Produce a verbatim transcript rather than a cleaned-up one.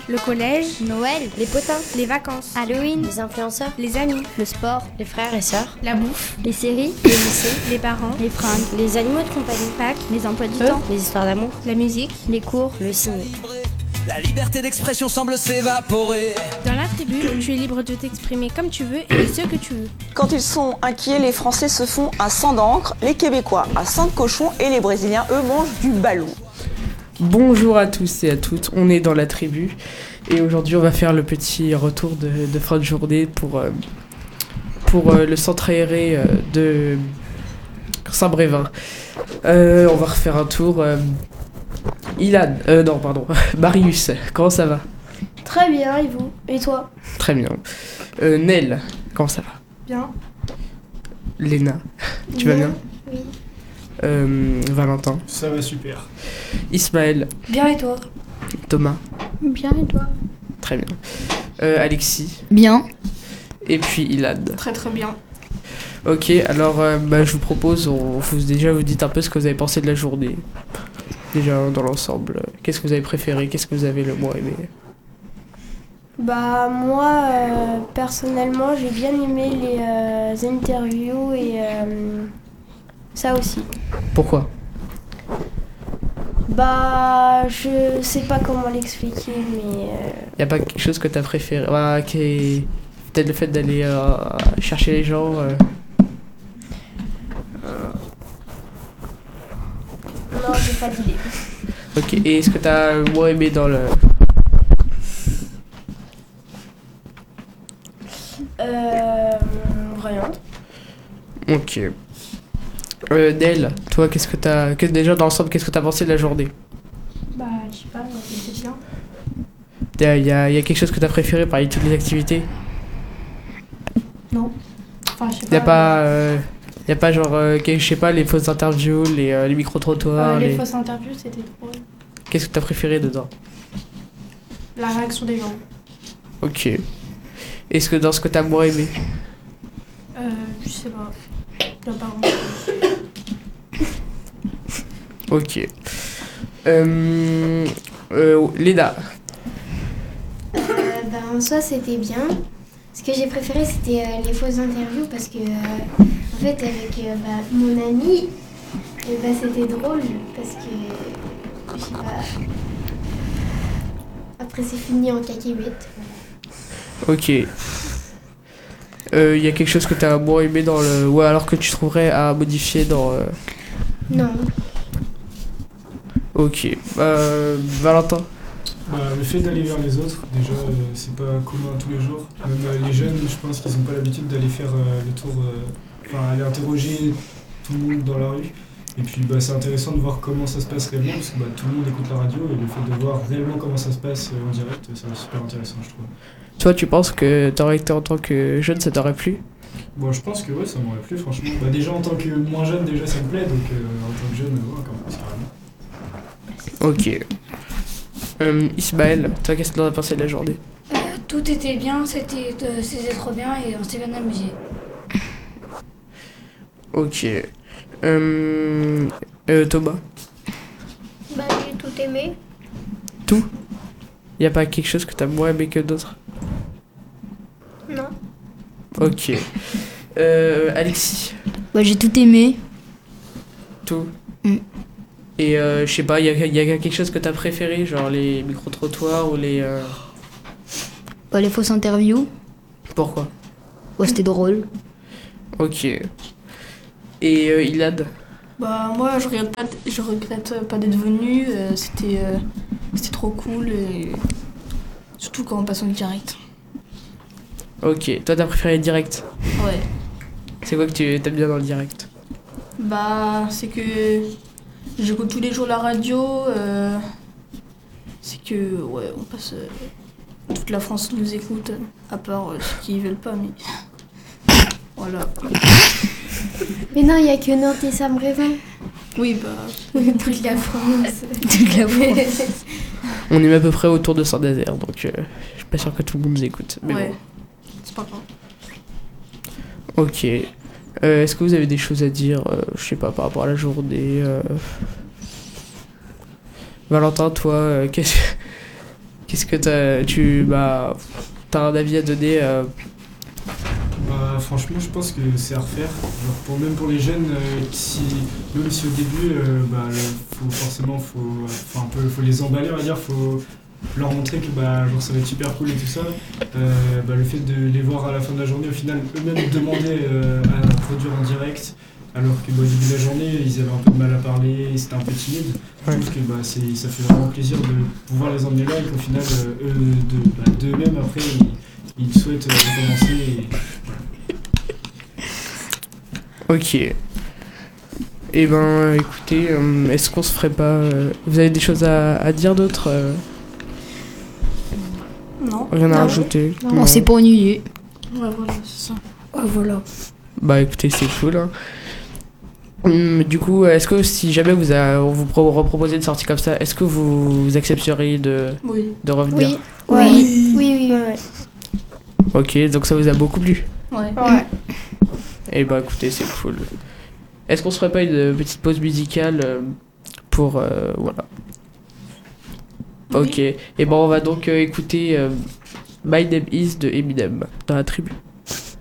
Le collège, Noël, les potins, les vacances, Halloween, les influenceurs, les amis, le sport, les frères et sœurs, la bouffe, les séries, les lycées, les parents, les fringues, les animaux de compagnie, Pâques, les emplois du eux, temps, les histoires d'amour, la musique, les cours, le ciné. La liberté d'expression semble s'évaporer. Dans la tribu, tu es libre de t'exprimer comme tu veux et de ce que tu veux. Quand ils sont inquiets, les Français se font un sang d'encre, les Québécois un sang de cochon et les Brésiliens, eux, mangent du balou. Bonjour à tous et à toutes, on est dans la tribu et aujourd'hui on va faire le petit retour de, de fin de journée pour, euh, pour euh, le centre aéré euh, de Saint-Brévin. Euh, on va refaire un tour. Euh, Ilan, euh, non pardon, Marius, comment ça va? Très bien, et vous? Et toi? Très bien. Euh, Nel, comment ça va? Bien. Léna, tu vas bien? Oui. Euh, Valentin, ça va super. Ismaël, Bien, et toi? Thomas, bien et toi? très bien. Euh, Alexis, Bien. et puis Ilan. Très très bien. Ok, alors euh, bah, je vous propose, on, vous déjà vous dites un peu ce que vous avez pensé de la journée. Déjà dans l'ensemble, euh, qu'est-ce que vous avez préféré, qu'est-ce que vous avez le moins aimé? Bah moi, euh, personnellement, j'ai bien aimé les euh, interviews et euh, ça aussi. Pourquoi? Bah je sais pas comment l'expliquer, mais... Euh, Y a pas quelque chose que t'as préféré, ouais, qui est peut-être le fait d'aller euh, chercher les gens euh... Non, j'ai pas d'idée. Ok, et est-ce que t'as le moins aimé dans le... Euh... Rien. Ok. Euh, Nel, toi, qu'est-ce que t'as... que- Déjà, dans l'ensemble, qu'est-ce que t'as pensé de la journée? Bah je sais pas, mais c'était bien. Y'a y a, y a quelque chose que t'as préféré parmi toutes les activités? Non. Enfin, je sais Y'a pas. pas... Euh, y a pas genre, euh, que- je sais pas, les fausses interviews, les, euh, les micro-trottoirs, Euh, les les... fausses interviews, c'était drôle. Qu'est-ce que t'as préféré dedans? La réaction des gens. Ok. Est-ce que dans ce que t'as moins aimé? Euh, je sais pas. Y a pas grand-chose. Ok. Euh, euh, Léna. Euh, ben, en soi, c'était bien. Ce que j'ai préféré, c'était euh, les fausses interviews parce que, euh, en fait, avec euh, bah, mon ami, eh ben, c'était drôle parce que, je sais pas. Après, c'est fini en cacahuète. Ok. Il euh, y a quelque chose que t'as moins aimé dans le... Ou alors que tu trouverais à modifier dans... Euh... Non. Ok. Euh, Valentin. Bah, le fait d'aller vers les autres, déjà, euh, c'est pas commun tous les jours. Même euh, les jeunes, je pense qu'ils n'ont pas l'habitude d'aller faire euh, le tour, euh, enfin aller interroger tout le monde dans la rue. Et puis bah, c'est intéressant de voir comment ça se passe réellement, parce que bah, tout le monde écoute la radio, et le fait de voir réellement comment ça se passe euh, en direct, ça va super intéressant, je trouve. Toi, tu penses que t'aurais été en tant que jeune, ça t'aurait plu? Bon, je pense que ouais, ça m'aurait plu, franchement. Bah, déjà en tant que moins jeune, déjà ça me plaît, donc euh, en tant que jeune, ouais, quand même, carrément. Ok. Euh, Ismaël, toi, qu'est-ce que t'en as pensé de la journée? Euh, tout était bien, c'était euh, c'était trop bien et on s'est bien amusé. Ok. Euh, euh, Thomas. Bah, j'ai tout aimé. Tout? Y a pas quelque chose que t'as moins aimé que d'autres? Non. Ok. Euh, Alexis. Bah, j'ai tout aimé. Tout. Mm. Et euh, je sais pas, y a, y a quelque chose que t'as préféré, genre les micro-trottoirs ou les... Euh... Bah, les fausses interviews. Pourquoi? Bah, c'était drôle. Ok. Et euh, Ilad? Bah moi je regrette pas, je regrette pas d'être venu, euh, c'était euh, c'était trop cool et surtout quand on passe en direct. Ok, toi t'as préféré le direct? Ouais. C'est quoi que tu t'aimes bien dans le direct? Bah c'est que j'écoute tous les jours la radio, euh, c'est que ouais on passe euh, toute la France nous écoute, à part euh, ceux qui veulent pas, mais voilà. Mais non, il n'y a que Nantes et Saint-Brévin. Oui bah Toute la France. Toute la France. On est à peu près autour de Saint-Nazaire, donc euh, je suis pas sûr que tout le monde nous écoute. Mais ouais, c'est pas grave. bon. Ok. Euh, Est-ce que vous avez des choses à dire, euh, je sais pas, par rapport à la journée euh... Valentin, toi, euh, qu'est-ce Qu'est-ce que t'as, tu, bah, t'as un avis à donner euh... Bah, franchement, je pense que c'est à refaire. Genre, pour, même pour les jeunes, euh, qui, même si au début, euh, bah, le, faut, forcément, faut, enfin, un peu, faut les emballer, on va dire, faut leur montrer que bah, genre, ça va être super cool et tout ça. Euh, bah, le fait de les voir à la fin de la journée, au final, eux-mêmes demandaient euh, à produire en direct, alors que bah, au début de la journée, ils avaient un peu de mal à parler, c'était un peu timide. Je trouve que bah, c'est, ça fait vraiment plaisir de pouvoir les emmener là et qu'au final, euh, eux, de, bah, d'eux-mêmes, après, ils, ils souhaitent euh, recommencer. Et, Ok. Eh ben, écoutez, euh, est-ce qu'on se ferait pas... Euh, vous avez des choses à, à dire d'autres euh, Non. Rien à Non. rajouter Non. Non. On s'est pas ennuyé. Ouais, voilà, c'est ça. Ouais, voilà. Bah écoutez, c'est cool. Hein. Hum, du coup, est-ce que si jamais vous a, on vous pro- reproposait une sortie comme ça, est-ce que vous, vous accepteriez de, Oui. de revenir Oui. Oui. Oui, oui, oui. ouais. Ok, donc ça vous a beaucoup plu. Ouais. Ouais. Eh ben écoutez, c'est cool. Est-ce qu'on se ferait pas une petite pause musicale euh, pour... euh, voilà. Oui. Ok. Et ben on va donc euh, écouter euh, My Name Is de Eminem dans la tribu.